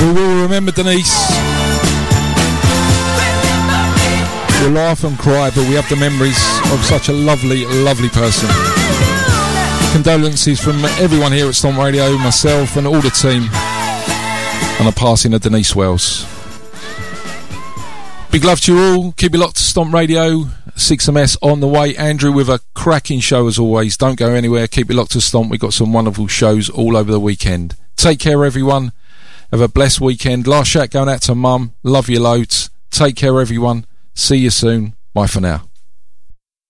We will remember Denise. We'll laugh and cry, but we have the memories of such a lovely, lovely person. Condolences from everyone here at Stomp Radio, myself and all the team, on the passing of Denise Wells. Big love to you all. Keep it locked to Stomp Radio. 6MS on the way. Andrew with a cracking show as always. Don't go anywhere. Keep it locked to Stomp. We've got some wonderful shows all over the weekend. Take care, everyone. Have a blessed weekend. Last shout going out to Mum. Love you loads. Take care, everyone. See you soon. Bye for now.